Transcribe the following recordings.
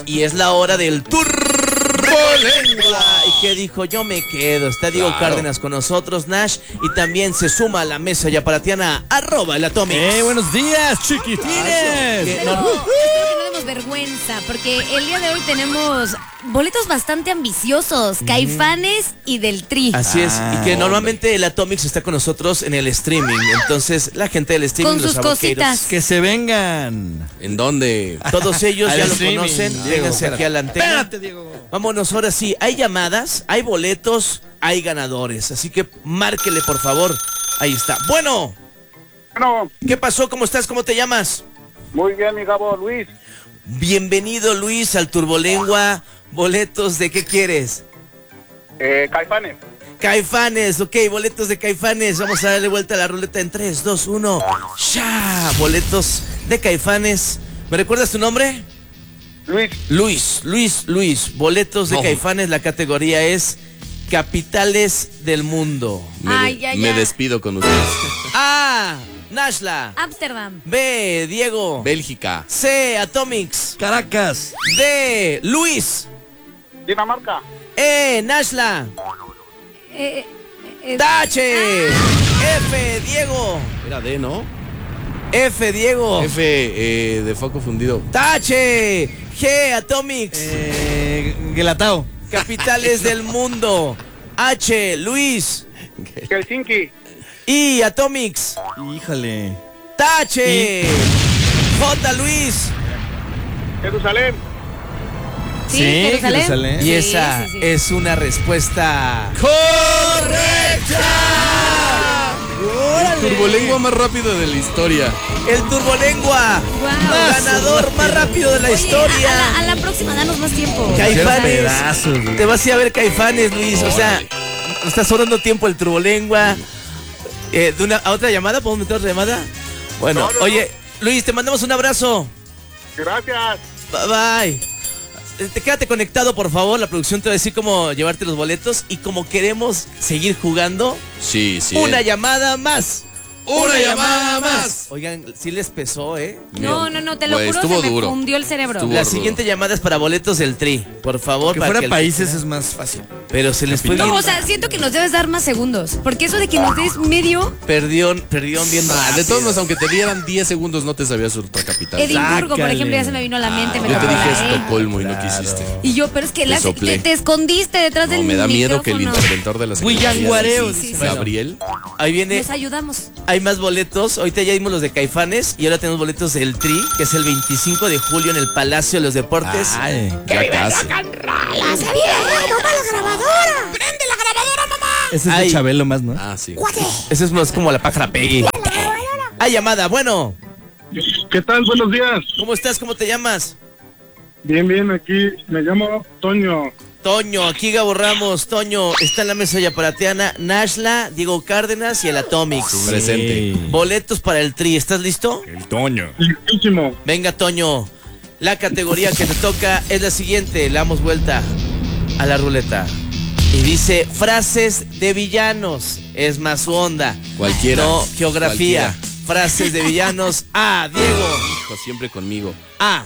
Y es la hora del Turbolengua. ¿Y qué dijo? Yo me quedo. Está Diego Cárdenas con nosotros, Nash. Y también se suma a la mesa yaparatiana, @el Atomic. Buenos días, chiquitines. Pero espero que no demos vergüenza, porque el día de hoy tenemos boletos bastante ambiciosos, Caifanes y del Tri. Así es, y que normalmente el Atomic está con nosotros en el streaming. Entonces, la gente del streaming, con sus los aboqueiros, cositas. Que se vengan. ¿En dónde? todos ellos Al ya lo streaming. conocen. Diego, Vénganse aquí a la antena. Espérate, Diego. Vámonos, ahora sí. Hay llamadas, hay boletos, hay ganadores. Así que márquele, por favor. Ahí está. Bueno, ¿qué pasó? ¿Cómo estás? ¿Cómo te llamas? Muy bien, mi Gabo, Luis. Bienvenido, Luis, al Turbolengua. Boletos, ¿de qué quieres? Caifanes. Caifanes, ok, boletos de Caifanes. Vamos a darle vuelta a la ruleta en 3, 2, 1. ¡Ya! Boletos de Caifanes. ¿Me recuerdas tu nombre? Luis. Boletos de Caifanes. La categoría es Capitales del Mundo. Me despido con ustedes. A. Nashla. Ámsterdam. B. Diego. Bélgica. C. Atomics. Caracas. D. Luis. Dinamarca. E. Nashla. Tache. F. Diego. Era D, ¿no? F. Diego. F de foco fundido. Tache. G. Atomics. Gelatao. Capitales del mundo. H. Luis. Helsinki. I. Atomics. Híjole. Tache. J. Luis. Jerusalén. Sí, Jerusalén. Y Sí, esa sí. es una respuesta El turbolengua más rápido de la historia. el Turbolengua. Wow. Ganador más rápido de la Oye, historia. a la próxima, danos más tiempo. Caifanes. pedazos, güey. Te vas a ir a ver Caifanes, Luis. O sea, está sobrando tiempo el Turbolengua. ¿A otra llamada? ¿Podemos meter otra llamada? Bueno, No. oye, Luis, te mandamos un abrazo. Gracias. Bye. Quédate conectado, por favor. La producción te va a decir cómo llevarte los boletos. Y como queremos seguir jugando, Sí. una llamada más. ¡Una llamada más! Oigan, sí les pesó, ¿eh? No, te lo Pues, juro, estuvo se me duro. fundió el cerebro. Estuvo- La rudo. siguiente llamada es para boletos del Tri. Por favor, Que para fuera el- países es más fácil. Pero se les fue No, bien. o sea, siento que nos debes dar más segundos. Porque eso de que nos des medio, Perdieron bien Ah, de rápido. todos modos, aunque te dieran 10 segundos, no te sabías otra capital. Edimburgo, por Sácale. ejemplo, ya se me vino a la mente. me Yo te tocó dije la E. Estocolmo y no Claro. quisiste. Y yo, pero es que Te soplé. te escondiste detrás No, del me da miedo que el micrófono. interventor de la William Secretaría Guareo, de- dice. Gabriel. Ahí viene, Nos ayudamos. hay más boletos. Ahorita ya dimos los de Caifanes y ahora tenemos boletos del Tri, que es el 25 de julio en el Palacio de los Deportes. Ay. Ya casi. Ese es de Ay. Chabelo más, ¿no? Ah, sí. Ese es más como la pájara Peggy. Hay llamada. Bueno, ¿Qué tal? Buenos días. ¿cómo estás? ¿Cómo te llamas? Bien, aquí me llamo Toño. Toño, aquí Gabo Ramos. Toño, está en la mesa yaparatiana Nashla, Diego Cárdenas y el Atomics. Presente. Boletos para el Tri. ¿Estás listo? El Toño. Listísimo. Venga, Toño. La categoría que te toca es la siguiente. Le damos vuelta a la ruleta. Y dice frases de villanos. Es más su onda. Cualquiera. No, geografía. Cualquiera. Frases de villanos. A. Diego. Hijo, siempre conmigo. A.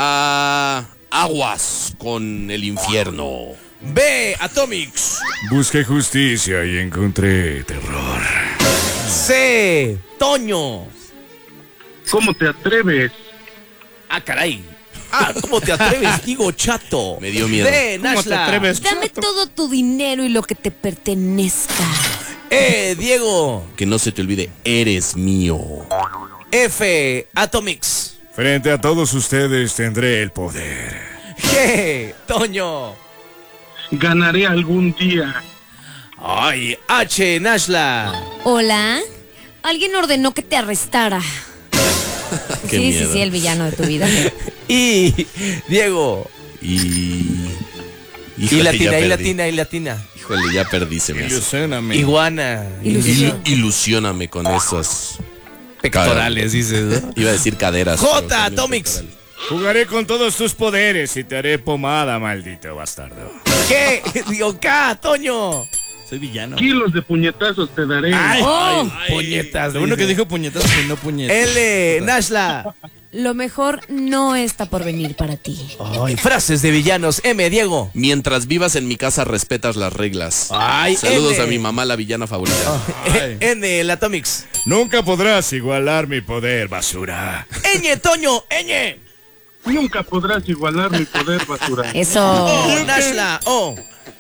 Aguas con el infierno. B. Atomics. Busqué justicia y encontré terror. C. Toño. ¿Cómo te atreves? Ah, caray. Ah, ¿cómo te atreves? Digo chato. Me dio miedo. D. Nashla. Dame todo tu dinero y lo que te pertenezca. Diego. Que no se te olvide, eres mío. F. Atomics. Frente a todos ustedes tendré el poder. G. Toño. Ganaré algún día. Ay, H. Nashla. Hola. Alguien ordenó que te arrestara. Qué miedo. Sí, el villano de tu vida. Y Diego. Y Y latina, ya y perdí. latina, y latina. Híjole, ya perdí, se me hace. Ilusioname. Iguana. Ilusióname con esos Pectorales, dices, ¿no? Iba a decir caderas. J. pero también Atomics. pectorales. Jugaré con todos tus poderes y te haré pomada, maldito bastardo. ¿Qué? Digo, K. Toño. Soy villano. Kilos de puñetazos te daré. Ay, Oh. puñetas. Lo bueno que dice. dijo puñetas y no puñetas. L. Nashla. lo mejor no está por venir para ti. Ay, frases de villanos. M, Diego. Mientras vivas en mi casa, respetas las reglas. Ay, Saludos N. a mi mamá, la villana favorita. N, el Atomics. Nunca podrás igualar mi poder, basura. Ñ, Toño, Ñ. Nunca podrás igualar mi poder, basura. Eso. O, Nashla, O.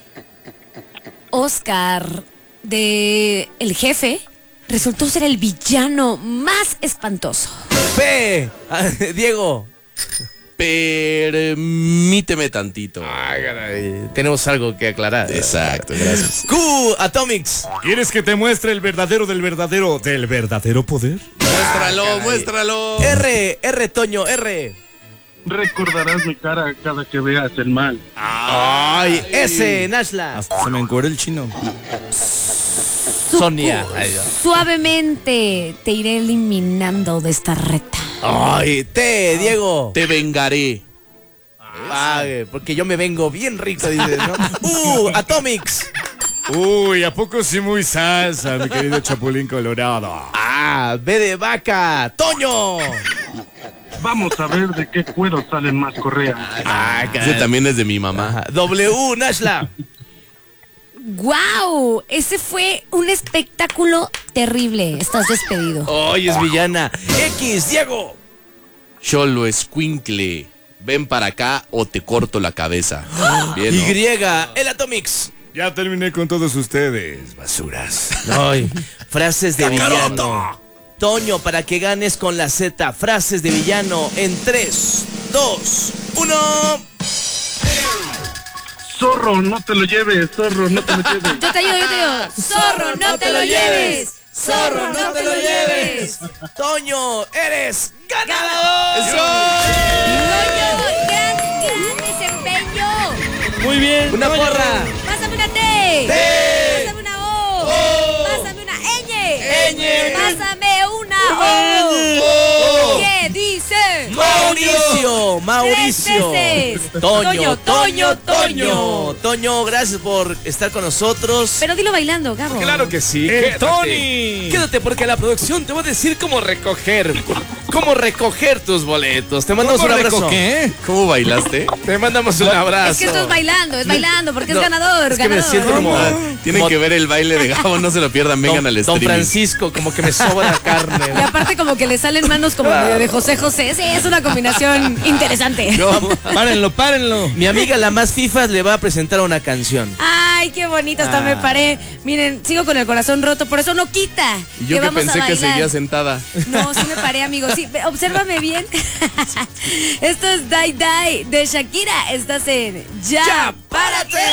Oscar, de El Jefe, resultó ser el villano más espantoso. P, Diego. Permíteme tantito. Ay, caray, tenemos algo que aclarar. Exacto, gracias. Q, Atomics. ¿Quieres que te muestre el verdadero poder? Muéstralo, muéstralo. R, Toño, R. Recordarás mi cara cada que veas el mal. Ay, S, Nashla. Hasta se me encuera el chino. Sonia. Ay, Dios. Suavemente te iré eliminando de esta reta. Ay, T, Diego. Te vengaré. Ay, porque yo me vengo bien rico, dices, ¿no? Atomics. Uy, ¿a poco sí muy salsa, mi querido Chapulín Colorado? Ah, B de vaca. Toño. Vamos a ver de qué cuero salen más correas. Ah, Ese también es de mi mamá. Ajá. W, Nashla. ¡Guau! Ese fue un espectáculo terrible. Estás despedido. Hoy es villana. X, Diego. Cholo escuincle. Ven para acá o te corto la cabeza. Bien, ¿no? Y, el Atomics. Ya terminé con todos ustedes, basuras. Ay, frases de villano. Toño, para que ganes con la Z. Frases de villano en 3, 2, 1. Zorro, no te lo lleves, zorro, no te lo lleves. Yo te ayudo. ¡Zorro, no te lo lleves! ¡Zorro, no te lo lleves! Toño, eres ganador. ¡Toño, gran desempeño! Muy bien. Una Toño. porra. ¡Pásame una T! ¡Pásame una O! ¡Pásame una ñ! ¡Pásame una O! ¿Qué dice? Mauricio. 3 veces. Toño. Toño. Toño, gracias por estar con nosotros. Pero dilo bailando, Gabo. Claro que sí. ¡El quédate. Tony! Quédate porque la producción te va a decir cómo recoger tus boletos. Te mandamos un abrazo. ¿Qué? ¿Cómo bailaste? Te mandamos un abrazo. Es que esto es bailando, porque No, es ganador, es que me ganador. siento como Tienen que ver el baile de Gabo, no se lo pierdan, vengan al Don streaming. Francisco, como que me sobra carne. Y aparte como que le salen manos como medio de José José. Sí, es una combinación interesante. Párenlo. Mi amiga la más FIFA le va a presentar una canción. Ay, qué bonito, hasta me paré. Miren, sigo con el corazón roto, por eso no quita. Y yo que vamos a pensé que bailar. seguía sentada. No, sí me paré, amigo. Sí, obsérvame bien. Esto es Die Die de Shakira. Estás en Ya, párate.